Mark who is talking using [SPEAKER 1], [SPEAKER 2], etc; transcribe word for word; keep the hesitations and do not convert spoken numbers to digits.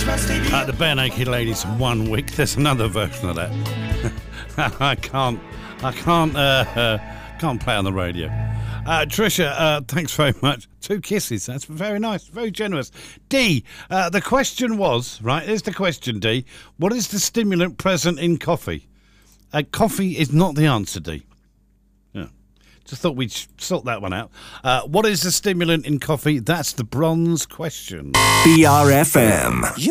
[SPEAKER 1] Uh, the Bare Naked Ladies One Week. There's another version of that. I can't, I can't, uh, uh, can't play on the radio. Uh, Tricia, uh, thanks very much. Two kisses. That's very nice, very generous. D, uh, the question was, right, here's the question, D. What is the stimulant present in coffee? Uh, coffee is not the answer, D. Yeah. Just thought we'd sort that one out. Uh, what is the stimulant in coffee? That's the bronze question.
[SPEAKER 2] B R F M.